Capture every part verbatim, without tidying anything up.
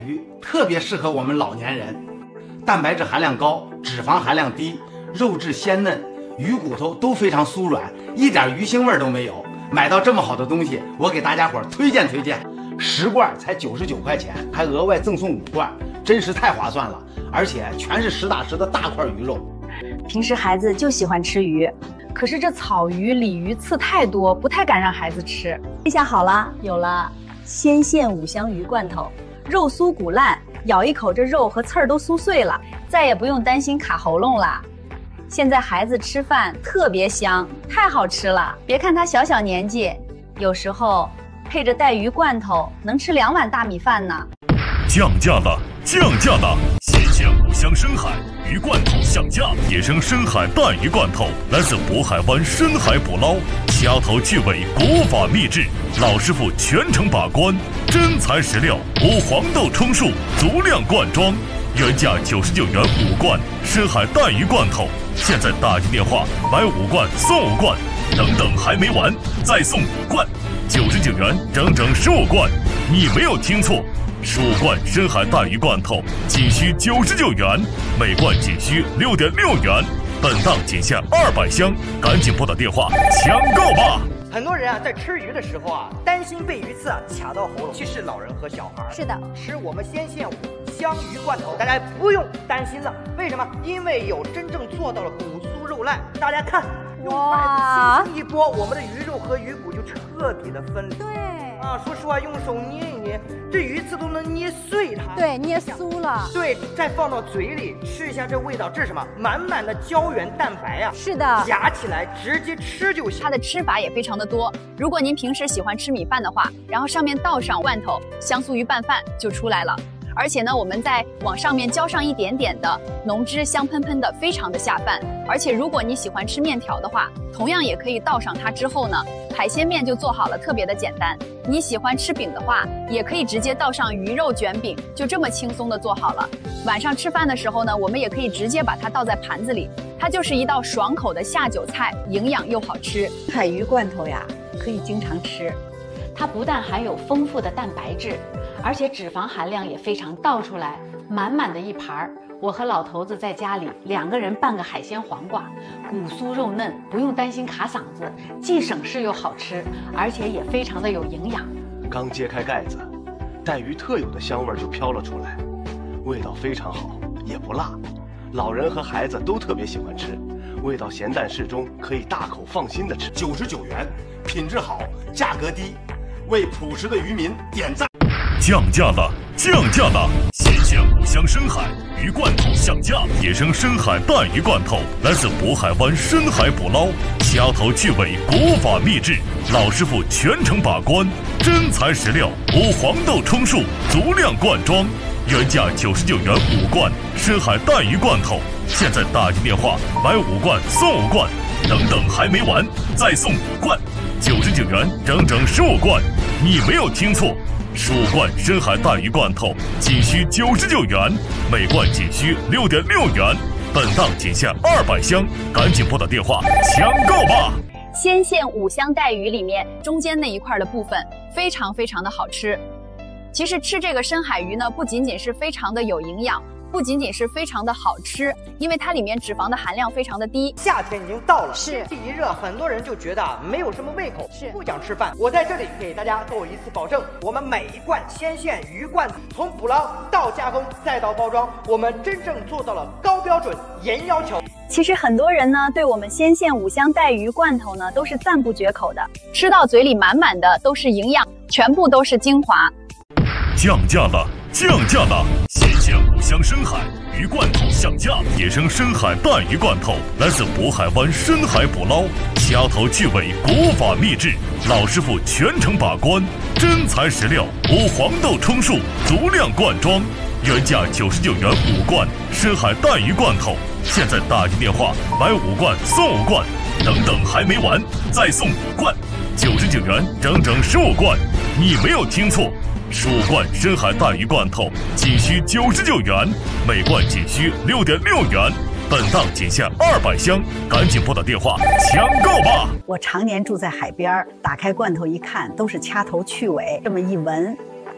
鱼特别适合我们老年人，蛋白质含量高，脂肪含量低，肉质鲜嫩，鱼骨头都非常酥软，一点鱼腥味都没有。买到这么好的东西，我给大家伙推荐推荐，十罐才九十九块钱，还额外赠送五罐，真是太划算了，而且全是实打实的大块鱼肉。 平时孩子就喜欢吃鱼，可是这草鱼、鲤鱼刺太多，不太敢让孩子吃。 这下好了，有了鲜馅五香鱼罐头，肉酥骨烂，咬一口这肉和刺儿都酥碎了，再也不用担心卡喉咙了。现在孩子吃饭特别香，太好吃了。别看他小小年纪，有时候配着带鱼罐头能吃两碗大米饭呢。 降价了，降价了！鲜鲜五香深海鱼罐头降价，野生深海淡鱼罐头来自渤海湾深海捕捞，掐头去尾，国法秘制，老师傅全程把关，真材实料，无黄豆充数，足量灌装，原价九十九元五罐深海淡鱼罐头，现在打进电话买五罐送五罐，等等还没完，再送五罐，九十九元整整十五罐，你没有听错。十五罐深海淡鱼罐头仅需九十九元，每罐仅需六点六元，本档仅限二百箱，赶紧拨打电话抢购吧！ 很多人啊，在吃鱼的时候啊，担心被鱼刺啊卡到喉咙，其实老人和小孩是的， 吃我们鲜馅五香鱼罐头，大家不用担心了。为什么？因为有真正做到了骨酥肉烂。大家看，用筷子轻轻一拨，我们的鱼肉和鱼骨就彻底的分离。 对。 啊，说实话，用手捏一捏，这鱼刺都能捏碎它。 对，捏酥了。 对，再放到嘴里吃一下，这味道，这是什么？满满的胶原蛋白啊！ 是的， 夹起来直接吃就行。 它的吃法也非常的多。如果您平时喜欢吃米饭的话，然后上面倒上罐头，香酥鱼拌饭就出来了。而且呢，我们再往上面浇上一点点的浓汁，香喷喷的，非常的下饭。而且如果你喜欢吃面条的话，同样也可以倒上它之后呢，海鲜面就做好了，特别的简单。你喜欢吃饼的话，也可以直接倒上鱼肉卷饼，就这么轻松的做好了。晚上吃饭的时候呢，我们也可以直接把它倒在盘子里，它就是一道爽口的下酒菜，营养又好吃。 海鱼罐头呀，可以经常吃。 它不但含有丰富的蛋白质，而且脂肪含量也非常，倒出来满满的一盘儿。我和老头子在家里两个人拌个海鲜黄瓜，骨酥肉嫩，不用担心卡嗓子，既省事又好吃，而且也非常的有营养。 刚揭开盖子，带鱼特有的香味就飘了出来，味道非常好，也不辣，老人和孩子都特别喜欢吃，味道咸淡适中，可以大口放心的吃。 九十九元，品质好，价格低，为朴实的渔民点赞。 降价了，降价了！鲜鲜五香深海鱼罐头降价，野生深海淡鱼罐头来自渤海湾深海捕捞，掐头去尾，国法秘制，老师傅全程把关，真材实料，无黄豆充数，足量灌装，原价九十九元五罐深海淡鱼罐头，现在打进电话买五罐送五罐，等等还没完，再送五罐，九十九元整整十五罐，你没有听错。十五罐深海淡鱼罐头仅需九十九元，每罐仅需六点六元，本档仅限二百箱，赶紧拨打电话抢购吧！ 鲜馅五香带鱼里面中间那一块的部分非常非常的好吃。其实吃这个深海鱼呢，不仅仅是非常的有营养，不仅仅是非常的好吃，因为它里面脂肪的含量非常的低。 夏天已经到了， 是天气一热，很多人就觉得没有什么胃口， 是不想吃饭。我在这里给大家做一次保证，我们每一罐鲜馅鱼罐头，从捕捞到加工再到包装，我们真正做到了高标准、严要求。 其实很多人呢，对我们鲜馅五香带鱼罐头呢，都是赞不绝口的，吃到嘴里满满的都是营养，全部都是精华。 降价了，降价了！鲜鲜五香深海鱼罐头降价，野生深海淡鱼罐头来自渤海湾深海捕捞，掐头去尾，国法秘制，老师傅全程把关，真材实料，无黄豆充数，足量灌装，原价九十九元五罐深海淡鱼罐头，现在打进电话买五罐送五罐，等等还没完，再送五罐，九十九元整整十五罐，你没有听错。十五罐深海淡鱼罐头仅需九十九元，每罐仅需六点六元，本档仅限二百箱，赶紧拨打电话抢购吧！ 我常年住在海边，打开罐头一看，都是掐头去尾，这么一闻，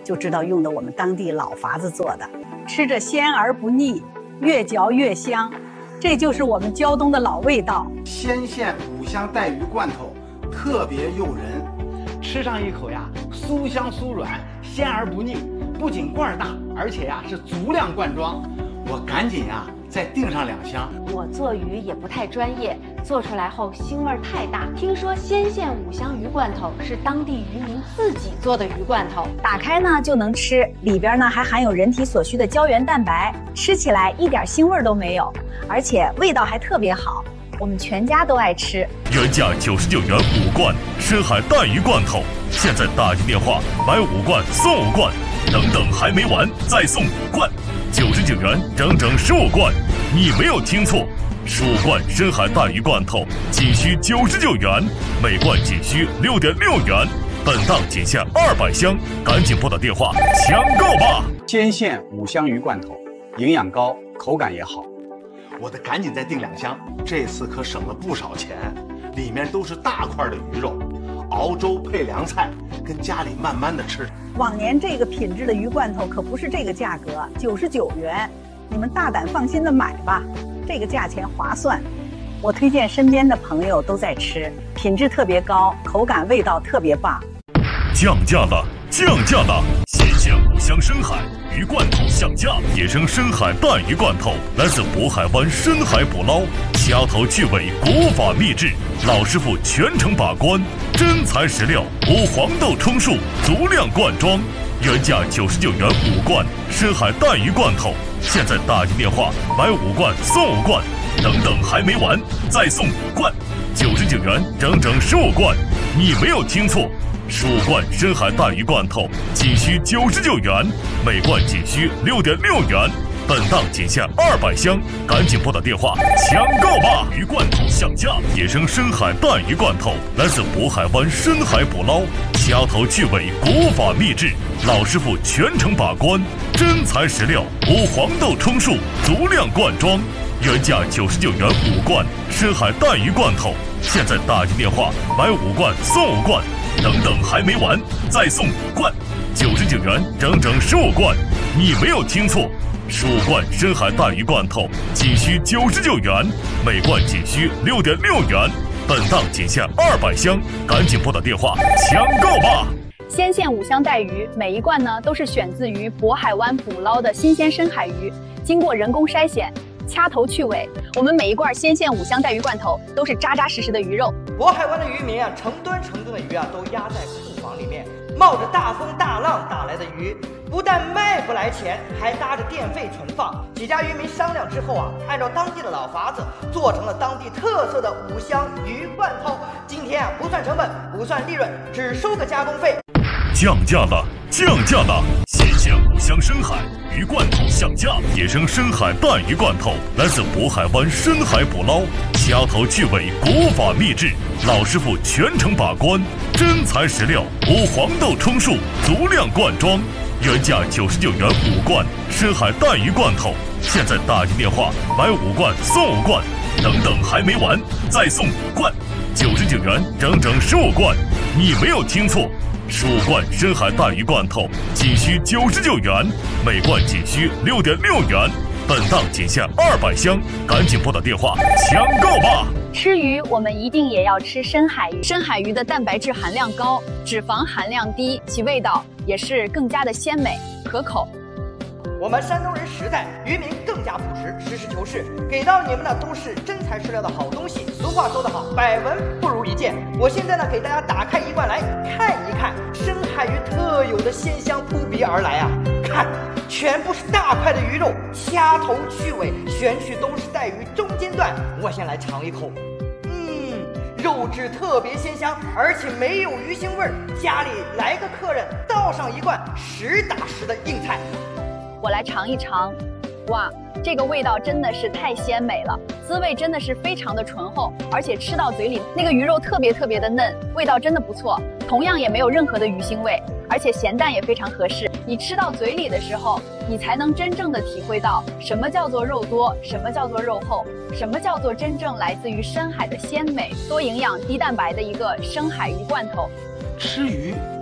就知道用的我们当地老法子做的，吃着鲜而不腻，越嚼越香，这就是我们胶东的老味道。 鲜馅五香带鱼罐头特别诱人，吃上一口呀，酥香酥软，鲜而不腻，不仅罐大，而且呀是足量罐装。我赶紧呀再订上两箱。 我做鱼也不太专业，做出来后腥味太大。听说鲜馅五香鱼罐头是当地渔民自己做的鱼罐头， 打开呢就能吃，里边呢还含有人体所需的胶原蛋白，吃起来一点腥味都没有，而且味道还特别好，我们全家都爱吃。 原价九十九元五罐深海带鱼罐头，现在打进电话买五罐送五罐，等等还没完，再送五罐，九十九元整整十五罐，你没有听错，十五罐深海带鱼罐头仅需九十九元，每罐仅需六点六元，本档仅限二百箱，赶紧拨打电话抢购吧！ 鲜馅五香鱼罐头，营养高，口感也好。 我得赶紧再订两箱，这次可省了不少钱，里面都是大块的鱼肉，熬粥配凉菜，跟家里慢慢的吃。 往年这个品质的鱼罐头可不是这个价格，九十九元，你们大胆放心的买吧，这个价钱划算。我推荐身边的朋友都在吃，品质特别高，口感味道特别棒。 降价了，降价了！鲜鲜五香深海鱼罐头降价，野生深海带鱼罐头来自渤海湾深海捕捞，掐头去尾，国法秘制，老师傅全程把关，真材实料，无黄豆充数，足量灌装，原价九十九元五罐深海带鱼罐头，现在打进电话买五罐送五罐，等等还没完，再送五罐，九十九元整整十五罐，你没有听错。十五罐深海带鱼罐头仅需九十九元，每罐仅需六点六元，本档仅限二百箱，赶紧拨打电话抢购吧！鱼罐头降价，野生深海带鱼罐头来自渤海湾深海捕捞，掐头去尾，国法秘制，老师傅全程把关，真材实料，无黄豆充数，足量灌装，原价九十九元五罐深海带鱼罐头，现在打进电话买五罐送五罐，等等还没完，再送五罐，九十九元整整十五罐，你没有听错，十五罐深海带鱼罐头仅需九十九元，每罐仅需六点六元，本档仅限二百箱，赶紧拨打电话抢购吧！ 鲜馅五香带鱼，每一罐呢都是选自于渤海湾捕捞的新鲜深海鱼，经过人工筛选，掐头去尾。我们每一罐鲜馅五香带鱼罐头都是扎扎实实的鱼肉。 渤海湾的渔民啊，成吨成吨的鱼啊，都压在库房里面，冒着大风大浪打来的鱼，不但卖不来钱，还搭着电费存放。几家渔民商量之后啊，按照当地的老法子，做成了当地特色的五香鱼罐头。今天啊，不算成本，不算利润，只收个加工费。 降价了，降价了！鲜鲜五香深海鱼罐头降价，野生深海带鱼罐头来自渤海湾深海捕捞，掐头去尾，国法秘制，老师傅全程把关，真材实料，无黄豆充数，足量灌装，原价九十九元五罐深海带鱼罐头，现在打进电话买五罐送五罐，等等还没完，再送五罐，九十九元整整十五罐，你没有听错。十五罐深海带鱼罐头仅需九十九元，每罐仅需六点六元，本档仅限二百箱，赶紧拨打电话抢购吧！ 吃鱼我们一定也要吃深海鱼，深海鱼的蛋白质含量高，脂肪含量低，其味道也是更加的鲜美可口。 我们山东人实在，渔民更加朴实，实事求是，给到你们的都是真材实料的好东西。俗话说得好，百闻不如一见。我现在呢，给大家打开一罐来看一看，深海鱼特有的鲜香扑鼻而来啊！看，全部是大块的鱼肉，掐头去尾，选取都是带鱼中间段。我先来尝一口，嗯，肉质特别鲜香，而且没有鱼腥味儿。家里来个客人，倒上一罐实打实的硬菜。 我来尝一尝，哇，这个味道真的是太鲜美了，滋味真的是非常的醇厚，而且吃到嘴里那个鱼肉特别特别的嫩，味道真的不错，同样也没有任何的鱼腥味，而且咸淡也非常合适。你吃到嘴里的时候，你才能真正的体会到什么叫做肉多，什么叫做肉厚，什么叫做真正来自于深海的鲜美、多营养、低蛋白的一个深海鱼罐头。 吃鱼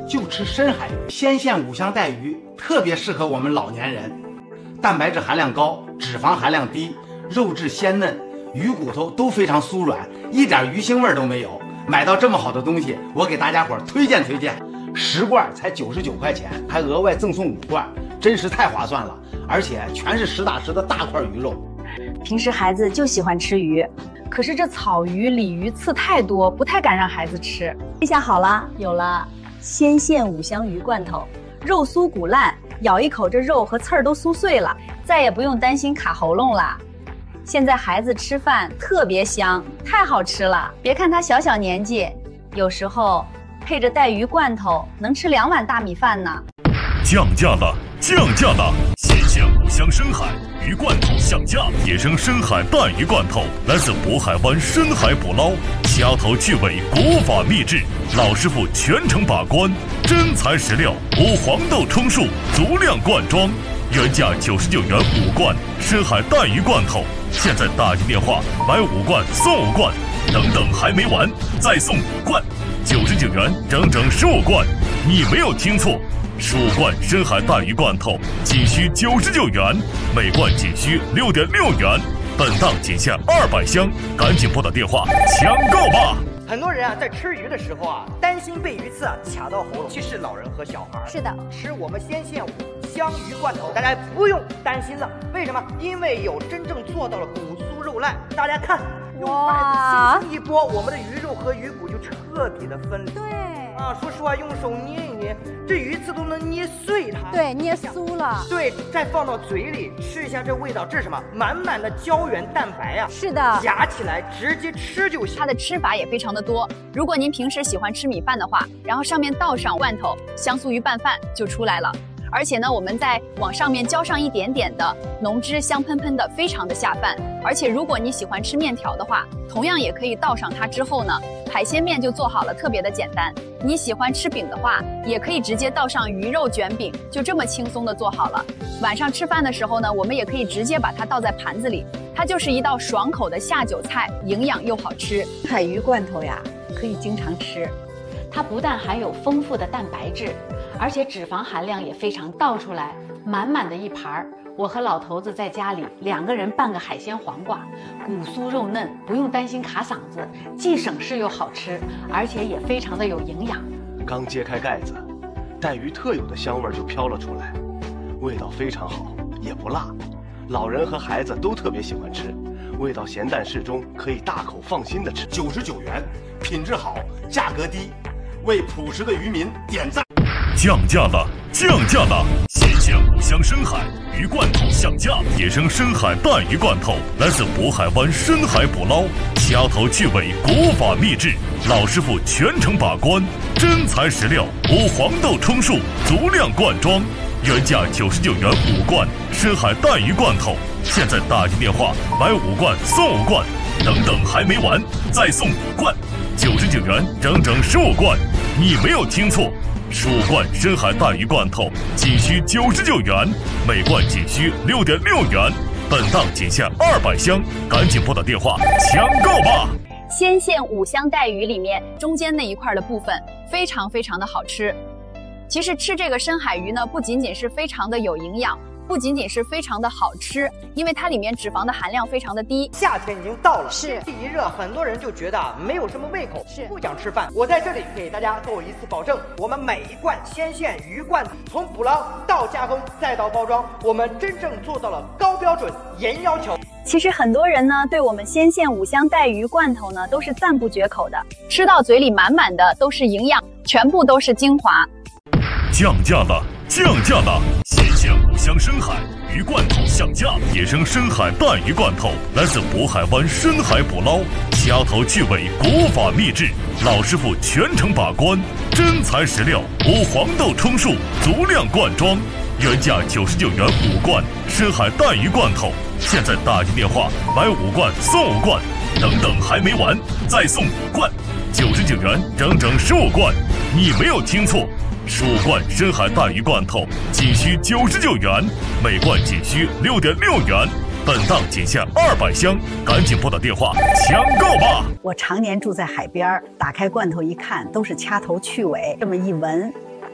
就吃深海鱼，鲜线五香带鱼特别适合我们老年人，蛋白质含量高，脂肪含量低，肉质鲜嫩，鱼骨头都非常酥软，一点鱼腥味都没有。买到这么好的东西，我给大家伙推荐推荐，十罐才九十九块钱，还额外赠送五罐，真是太划算了，而且全是实打实的大块鱼肉。 平时孩子就喜欢吃鱼，可是这草鱼、鲤鱼刺太多，不太敢让孩子吃。这下好了，有了鲜线五香鱼罐头，肉酥骨烂，咬一口这肉和刺儿都酥碎了，再也不用担心卡喉咙啦。现在孩子吃饭特别香，太好吃了。别看他小小年纪，有时候配着带鱼罐头能吃两碗大米饭呢。 降价了，降价了！鲜鲜五香深海鱼罐头降价，野生深海带鱼罐头来自渤海湾深海捕捞，虾头去尾，国法秘制，老师傅全程把关，真材实料，无黄豆充数，足量灌装，原价九十九元五罐深海带鱼罐头，现在打进电话买五罐送五罐，等等还没完，再送五罐，九十九元整整十五罐，你没有听错。十五罐深海带鱼罐头仅需九十九元，每罐仅需六点六元，本档仅限二百箱，赶紧拨打电话抢购吧！ 很多人啊，在吃鱼的时候啊，担心被鱼刺啊卡到喉咙，尤其是老人和小孩。 是的， 吃我们鲜线五香鱼罐头，大家不用担心了。为什么？因为有真正做到了骨酥肉烂。大家看，用筷子轻轻一拨，我们的鱼肉和鱼骨就彻底的分离。 对。 啊，说实话，用手捏一捏，这鱼刺都能捏碎它。 对，捏酥了。 对，再放到嘴里吃一下，这味道，这是什么？满满的胶原蛋白啊！ 是的， 夹起来直接吃就行。 它的吃法也非常的多。如果您平时喜欢吃米饭的话，然后上面倒上罐头，香酥鱼拌饭就出来了。而且呢，我们再往上面浇上一点点的浓汁，香喷喷的，非常的下饭。而且如果你喜欢吃面条的话，同样也可以倒上它之后呢，海鲜面就做好了，特别的简单。你喜欢吃饼的话，也可以直接倒上鱼肉卷饼，就这么轻松的做好了。晚上吃饭的时候呢，我们也可以直接把它倒在盘子里，它就是一道爽口的下酒菜，营养又好吃。 海鱼罐头呀，可以经常吃。 它不但含有丰富的蛋白质，而且脂肪含量也非常，倒出来满满的一盘儿。我和老头子在家里两个人拌个海鲜黄瓜，骨酥肉嫩，不用担心卡嗓子，既省事又好吃，而且也非常的有营养。 刚揭开盖子，带鱼特有的香味就飘了出来，味道非常好，也不辣，老人和孩子都特别喜欢吃，味道咸淡适中，可以大口放心的吃。 九十九元，品质好，价格低，为朴实的渔民点赞。 降价了，降价了！鲜鲜五香深海鱼罐头降价，野生深海带鱼罐头来自渤海湾深海捕捞，虾头去尾，国法秘制，老师傅全程把关，真材实料，无黄豆充数，足量灌装，原价九十九元五罐深海带鱼罐头，现在打进电话买五罐送五罐，等等还没完，再送五罐，九十九元整整十五罐，你没有听错。十五罐深海带鱼罐头仅需九十九元，每罐仅需六点六元，本档仅限二百箱，赶紧拨打电话抢购吧！ 鲜线五香带鱼里面中间那一块的部分非常非常的好吃。其实吃这个深海鱼呢，不仅仅是非常的有营养，不仅仅是非常的好吃，因为它里面脂肪的含量非常的低。 夏天已经到了， 是天气一热，很多人就觉得没有什么胃口， 是不想吃饭。我在这里给大家做一次保证，我们每一罐鲜线鱼罐头，从捕捞到加工再到包装，我们真正做到了高标准、严要求。 其实很多人呢，对我们鲜线五香带鱼罐头呢，都是赞不绝口的， 吃到嘴里满满的都是营养，全部都是精华。 降价了，降价了！鲜鲜五香深海鱼罐头降价，野生深海带鱼罐头来自渤海湾深海捕捞，虾头去尾，国法秘制，老师傅全程把关，真材实料，无黄豆充数，足量灌装，原价九十九元五罐深海带鱼罐头，现在打进电话买五罐送五罐，等等还没完，再送五罐，九十九元整整十五罐，你没有听错。十五罐深海带鱼罐头仅需九十九元，每罐仅需六点六元，本档仅限二百箱，赶紧拨打电话抢购吧！ 我常年住在海边，打开罐头一看，都是掐头去尾，这么一闻，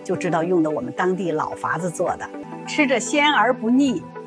就知道用的我们当地老法子做的，吃着鲜而不腻。